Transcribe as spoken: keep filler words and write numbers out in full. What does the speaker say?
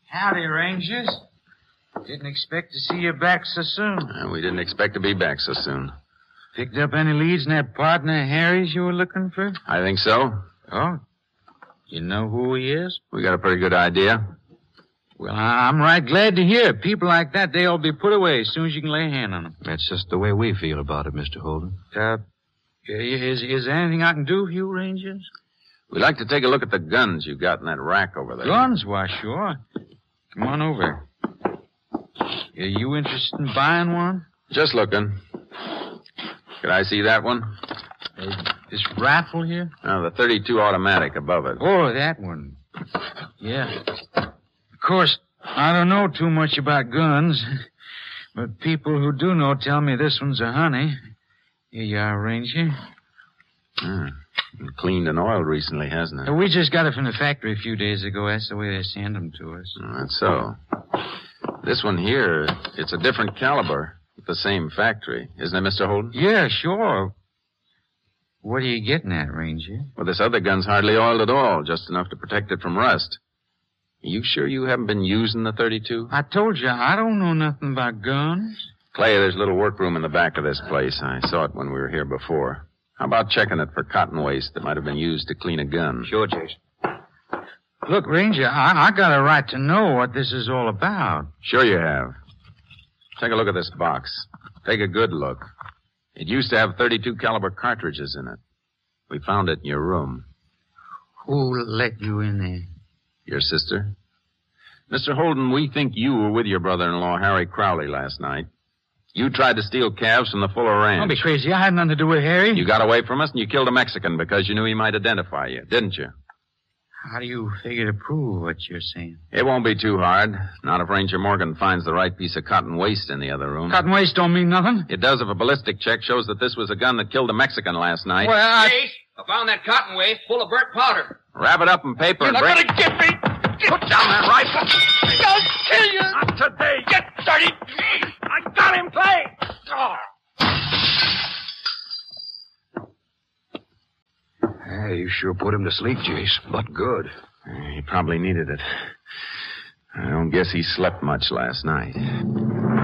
Howdy, Rangers. Didn't expect to see you back so soon. Uh, we didn't expect to be back so soon. Picked up any leads in that partner Harry's you were looking for? I think so. Oh? You know who he is? We got a pretty good idea. Well, I'm right glad to hear it. People like that, they all be put away as soon as you can lay a hand on them. That's just the way we feel about it, Mister Holden. Uh, is, is there anything I can do for you, Rangers? We'd like to take a look at the guns you got in that rack over there. Guns? Why, sure. Come on over. Are you interested in buying one? Just looking. Could I see that one? Uh, this rifle here? Oh, the thirty-two automatic above it. Oh, that one. Yeah. Of course, I don't know too much about guns, but people who do know tell me this one's a honey. Here you are, Ranger. Hmm. Cleaned and oiled recently, hasn't it? Uh, We just got it from the factory a few days ago. That's the way they send them to us. Oh, that's so. This one here, it's a different caliber. The same factory. Isn't it, Mister Holden? Yeah, sure. What are you getting at, Ranger? Well, this other gun's hardly oiled at all, just enough to protect it from rust. Are you sure you haven't been using the thirty-two? I told you, I don't know nothing about guns. Clay, there's a little workroom in the back of this place. I saw it when we were here before. How about checking it for cotton waste that might have been used to clean a gun? Sure, Jason. Look, Ranger, I, I got a right to know what this is all about. Sure you have. Take a look at this box. Take a good look. It used to have thirty-two caliber cartridges in it. We found it in your room. Who let you in there? Your sister? Mister Holden, we think you were with your brother-in-law, Harry Crowley, last night. You tried to steal calves from the Fuller Ranch. Don't be crazy. I had nothing to do with Harry. You got away from us and you killed a Mexican because you knew he might identify you, didn't you? How do you figure to prove what you're saying? It won't be too hard. Not if Ranger Morgan finds the right piece of cotton waste in the other room. Cotton waste don't mean nothing. It does if a ballistic check shows that this was a gun that killed a Mexican last night. Well, I... Chase, I found that cotton waste full of burnt powder. Wrap it up in paper You're and not bring... going to get me. Put down that rifle. I'll kill you. Not today. Get dirty. I got him, Clay. Oh. Hey, you sure put him to sleep, Jace. But good. He probably needed it. I don't guess he slept much last night.